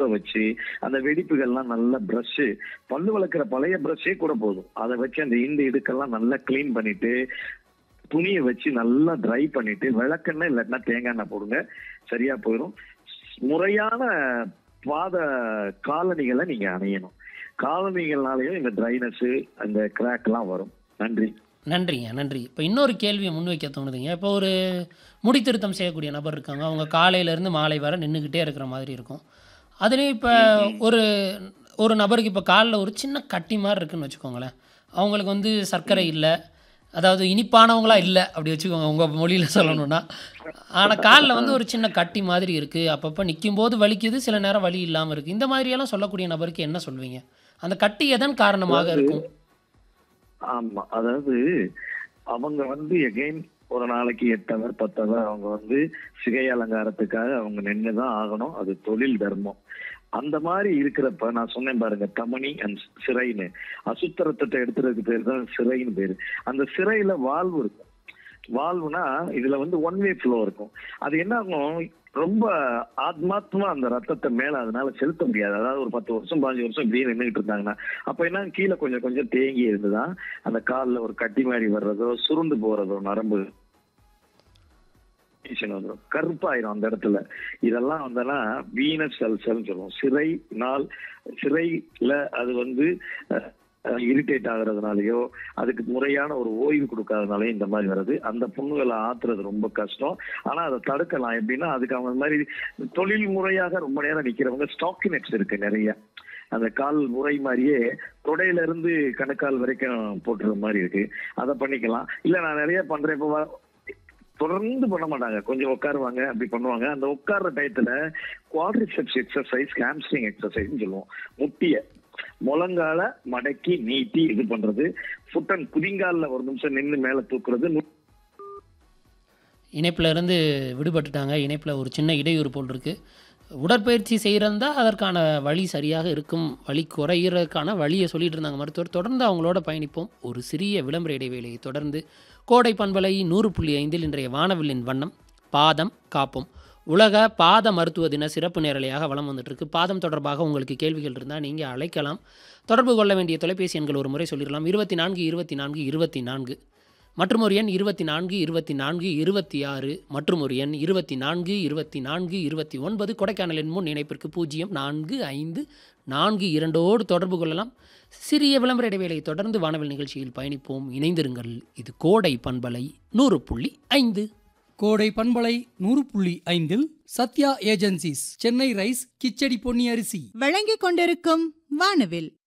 ஊற வச்சு அந்த வெடிப்புகள்லாம் நல்லா பிரஷ், பல்லு வளர்க்குற பழைய பிரஷ்ஷே கூட போதும், அதை வச்சு அந்த இடுக்கெல்லாம் நல்லா கிளீன் பண்ணிட்டு துணியை வச்சு நல்லா ட்ரை பண்ணிட்டு விளக்கெண்ணெய் இல்லாட்டினா தேங்காய் எண்ணெய் போடுங்க, சரியா போயிடும். முறையான பாத காலணிகளை நீங்க அணியணும். காலணிகள்னாலையும் இந்த ட்ரைனஸ் அந்த கிராக் எல்லாம் வரும். நன்றி. நன்றிங்க, நன்றி. இப்போ இன்னொரு கேள்வியை முன்வைக்க தோணுதுங்க. இப்போ ஒரு முடி திருத்தம் செய்யக்கூடிய நபர் இருக்காங்க. அவங்க காலையிலேருந்து மாலை வரை நின்றுக்கிட்டே இருக்கிற மாதிரி இருக்கும். அதுலேயும் இப்போ ஒரு ஒரு நபருக்கு இப்போ காலில் ஒரு சின்ன கட்டி மாதிரி இருக்குன்னு வச்சுக்கோங்களேன். அவங்களுக்கு வந்து சர்க்கரை இல்லை, அதாவது இனிப்பானவங்களா இல்லை அப்படி வச்சுக்கோங்க உங்கள் மொழியில் சொல்லணும்னா. ஆனால் காலில் வந்து ஒரு சின்ன கட்டி மாதிரி இருக்குது, அப்பப்போ நிற்கும்போது வலிக்குது, சில நேரம் வலி இல்லாமல் இருக்குது. இந்த மாதிரியெல்லாம் சொல்லக்கூடிய நபருக்கு என்ன சொல்வீங்க? அந்த கட்டி எதன் காரணமாக இருக்கும்? ஆமா, அதாவது அவங்க வந்து எகைன் ஒரு நாளைக்கு 8 ஹவர் 10 ஹவர் அவங்க வந்து சிகை அலங்காரத்துக்காக அவங்க நின்றுதான் ஆகணும். அது தொழில் தர்மம். அந்த மாதிரி இருக்கிறப்ப நான் சொன்னேன் பாருங்க, தமனி அண்ட் சிறைன்னு, அசுத்த ரத்தத்தை எடுத்துறதுக்கு பேர் தான் சிறைன்னு பேரு. அந்த சிறையில வால்வு இருக்கும். வால்வுனா இதுல வந்து ஒன் வே ஃப்ளோ இருக்கும். அது என்ன ஆகும், ரொம்ப ஆத்மாத்மா அந்த ரத்தத்தை மேல அதனால செலுத்த முடியாது. அதாவது ஒரு 10 வருஷம் 15 வருஷம் இப்படியே நின்றுட்டு இருந்தாங்கன்னா அப்ப என்ன, கீழே கொஞ்சம் கொஞ்சம் தேங்கி இருந்துதான் அந்த காலில் ஒரு கட்டி மாதிரி வர்றதோ சுருண்டு போறதோ நரம்பு வந்துடும், கருப்பாயிரும் அந்த இடத்துல. இதெல்லாம் வந்தனா வீனஸ் அல்சர்னு சொல்லுவோம். சிறையில அது வந்து இரிட்டேட் ஆகுறதுனாலயோ அதுக்கு முறையான ஒரு ஓய்வு கொடுக்காதனாலயோ இந்த மாதிரி வருது. அந்த புண்ணுகளை ஆத்துறது ரொம்ப கஷ்டம். ஆனா அதை தடுக்கலாம் எப்படின்னா, அதுக்கு அவங்க மாதிரி தொழில் முறையாக ரொம்ப நேரம் நிக்கிறவங்க ஸ்டாக்கினெட்ஸ் இருக்கு நிறைய. அந்த கால் முறை மாதிரியே தொடையில இருந்து கணுக்கால் வரைக்கும் போட்டுற மாதிரி இருக்கு, அதை பண்ணிக்கலாம். இல்ல நான் நிறைய பண்றேன், இப்போ தொடர்ந்து பண்ண மாட்டாங்க, கொஞ்சம் உட்காருவாங்க, அப்படி பண்ணுவாங்க. அந்த உட்கார்ற டயத்துல குவாட்ரிசெப்ஸ் எக்ஸசைஸ், ஹாம்ஸ்ட்ரிங் எக்ஸசைஸ் சொல்லுவோம். முட்டிய முழங்கால மடக்கி நீட்டி இது பண்றது, ஃபுட்டன் குதிங்கால ஒரு நிமிஷம் நின்று மேல தூக்குறது. இணைப்புல இருந்து விடுபட்டுட்டாங்க. இணைப்புல ஒரு சின்ன இடையூறு போல் இருக்கு. உடற்பயிற்சி செய்கிறதா அதற்கான வழி சரியாக இருக்கும், வலி குறையிறதுக்கான வழியை சொல்லிட்டு இருந்தாங்க மருத்துவர். தொடர்ந்து அவங்களோட பயணிப்போம். ஒரு சிறிய விளம்பர இடைவேளையை தொடர்ந்து கோடை பண்பலை 100.5 இன்றைய வானவில்லின் வண்ணம் பாதம் காப்போம் உலக பாத மருத்துவ தின சிறப்பு நேரலையாக வலம் வந்துட்டுருக்கு. பாதம் தொடர்பாக உங்களுக்கு கேள்விகள் இருந்தால் நீங்கள் அழைக்கலாம். தொடர்பு கொள்ள வேண்டிய தொலைபேசி எண்கள் ஒரு முறை சொல்லிடலாம். 24 24 24 மற்றும் ஒரு எண் 24 24 26 மற்றும் ஒரு எண் 24 24 29. கொடைக்கானலின் முன் இணைப்பிற்கு 045442 தொடர்பு கொள்ளலாம். சிறிய விளம்பர இடைவேளையை தொடர்ந்து வானவில் நிகழ்ச்சியில் பயணிப்போம். இணைந்திருங்கள். இது கோடை பண்பலை 100.5. கோடை பண்பலை 100.5 சத்யா ஏஜென்சிஸ், சென்னை ரைஸ், கிச்சடி பொன்னி அரிசி வழங்கிக் கொண்டிருக்கும் வானவில்.